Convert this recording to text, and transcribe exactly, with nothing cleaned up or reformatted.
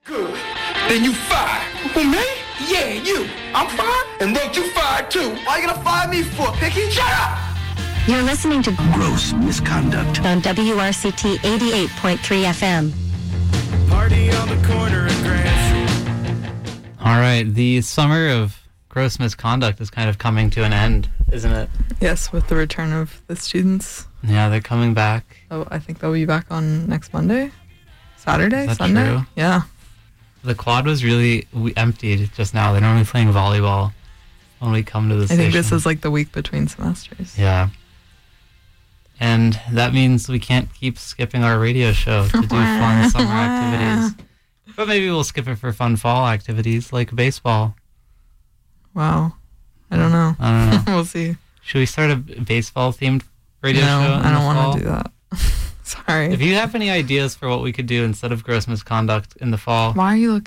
Good. Then you fired. Who, me? Yeah, you. I'm fired, and look, you fired too. Why you gonna fire me for, Picky? Shut up! You're listening to Gross Misconduct on W R C T eighty-eight point three F M. Party on the corner of Grand Street. All right, the summer of gross misconduct is kind of coming to an end, isn't it? Yes, with the return of the students. Yeah, they're coming back. Oh, I think they'll be back on next Monday, Saturday, Is that Sunday. true? Yeah. The quad was really we emptied just now. They're normally playing volleyball when we come to the I station. think this is like the week between semesters. Yeah. And that means we can't keep skipping our radio show to do fun summer activities. But maybe we'll skip it for fun fall activities like baseball. Wow. I don't know. I don't know. We'll see. Should we start a baseball-themed radio no, show in I don't the want fall? to do that. Sorry. If you have any ideas for what we could do instead of gross misconduct in the fall, Why are you looking